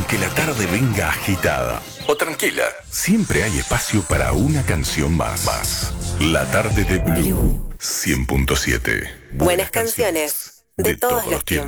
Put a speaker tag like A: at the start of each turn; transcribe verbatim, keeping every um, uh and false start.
A: Aunque la tarde venga agitada o tranquila, siempre hay espacio para una canción más. más. La tarde de Blue cien punto siete.
B: Buenas canciones de todos los tiempos.